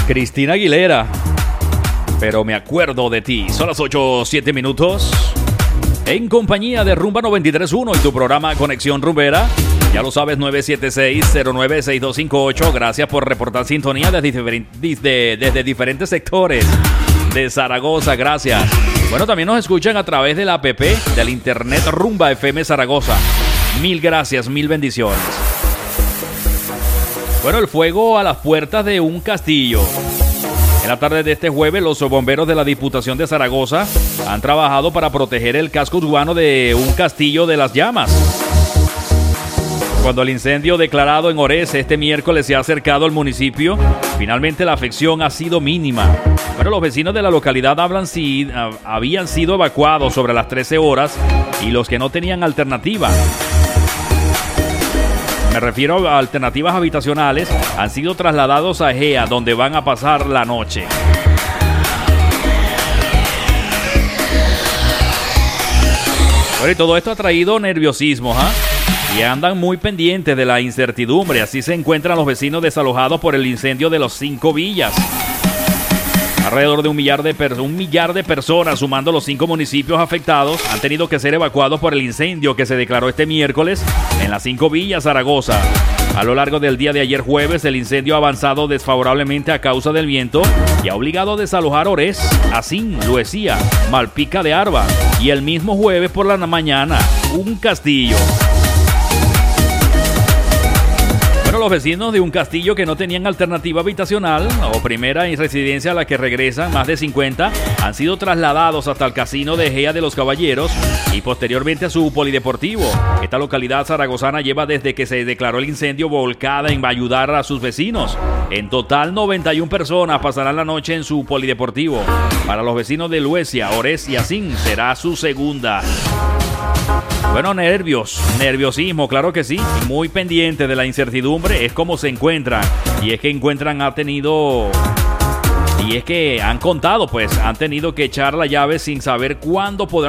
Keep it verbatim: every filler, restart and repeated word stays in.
Cristina Aguilera, pero me acuerdo de ti. Son las ocho, siete minutos. En compañía de Rumba noventa y tres punto uno y tu programa Conexión Rumbera. Ya lo sabes, nueve siete seis, cero nueve seis dos cinco ocho. Gracias por reportar sintonía desde, desde, desde diferentes sectores de Zaragoza. Gracias. Bueno, también nos escuchan a través de la app del internet Rumba F M Zaragoza. Mil gracias, mil bendiciones. Bueno, el fuego a las puertas de un castillo. En la tarde de este jueves, los bomberos de la Diputación de Zaragoza han trabajado para proteger el casco urbano de un castillo de las llamas. Cuando el incendio declarado en Ores este miércoles se ha acercado al municipio, finalmente la afección ha sido mínima. Bueno, los vecinos de la localidad hablan si, uh, habían sido evacuados sobre las trece horas y los que no tenían alternativa. Me refiero a alternativas habitacionales, han sido trasladados a Egea, donde van a pasar la noche. Bueno, y todo esto ha traído nerviosismo, ¿ah? ¿eh? Y andan muy pendientes de la incertidumbre. Así se encuentran los vecinos desalojados por el incendio de los Cinco Villas. Alrededor de un millar de, per- un millar de personas, sumando los cinco municipios afectados, han tenido que ser evacuados por el incendio que se declaró este miércoles en las Cinco Villas, Zaragoza. A lo largo del día de ayer jueves, el incendio ha avanzado desfavorablemente a causa del viento y ha obligado a desalojar Ores, Asín, Luecía, Malpica de Arba y el mismo jueves por la mañana, un castillo. Bueno, los vecinos de un castillo que no tenían alternativa habitacional o primera en residencia a la que regresan, más de cincuenta, han sido trasladados hasta el casino de Egea de los Caballeros y posteriormente a su polideportivo. Esta localidad zaragozana lleva desde que se declaró el incendio volcada en ayudar a sus vecinos. En total, noventa y una personas pasarán la noche en su polideportivo. Para los vecinos de Luesia, Ores y Asín será su segunda. Bueno, nervios, nerviosismo, claro que sí, muy pendiente de la incertidumbre, es como se encuentran, y es que encuentran, ha tenido, y es que han contado, pues, han tenido que echar la llave sin saber cuándo podrán